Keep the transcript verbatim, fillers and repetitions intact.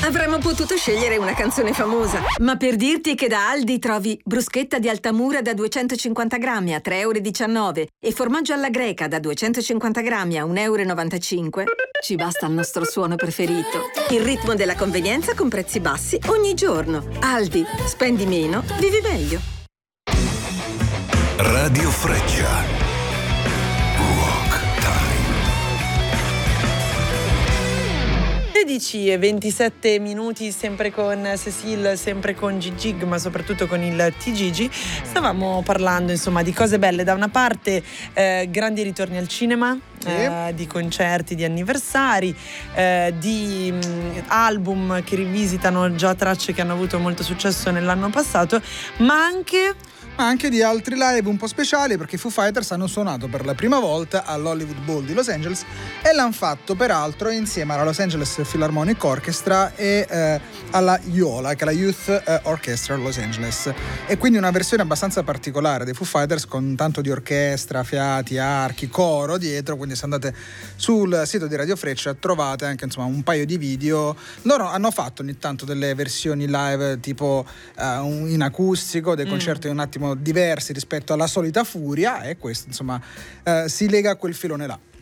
Avremmo potuto scegliere una canzone famosa, ma per dirti che da Aldi trovi bruschetta di Altamura da duecentocinquanta grammi a tre e diciannove euro e formaggio alla greca da duecentocinquanta grammi a un e novantacinque euro, ci basta il nostro suono preferito. Il ritmo della convenienza con prezzi bassi ogni giorno. Aldi, spendi meno, vivi meglio. Radio Freccia. tredici e ventisette minuti, sempre con Cecil, sempre con Gigi, ma soprattutto con il T G G. Stavamo parlando insomma di cose belle. Da una parte eh, grandi ritorni al cinema, sì. eh, di concerti, di anniversari, eh, di mh, album che rivisitano già tracce che hanno avuto molto successo nell'anno passato, ma anche... ma anche di altri live un po' speciali, perché i Foo Fighters hanno suonato per la prima volta all'Hollywood Bowl di Los Angeles e l'hanno fatto peraltro insieme alla Los Angeles Philharmonic Orchestra e eh, alla I O L A, che è la Youth eh, Orchestra Los Angeles, e quindi una versione abbastanza particolare dei Foo Fighters con tanto di orchestra, fiati, archi, coro dietro. Quindi se andate sul sito di Radio Freccia trovate anche insomma un paio di video. Loro hanno fatto ogni tanto delle versioni live tipo uh, in acustico, dei concerti mm. un attimo diversi rispetto alla solita furia, e questo insomma eh, si lega a quel filone là.